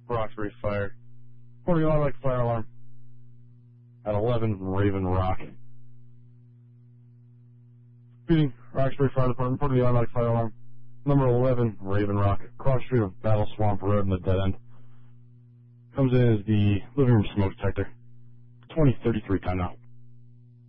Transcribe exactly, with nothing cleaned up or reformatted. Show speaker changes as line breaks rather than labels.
Roxbury Fire. Reporting automatic fire alarm at eleven Raven Rock. Repeating, Roxbury Fire Department, reporting the automatic fire alarm. Number eleven Raven Rock, cross street of Battle Swamp Road in the dead end. Comes in as the living room smoke detector. twenty thirty-three time now.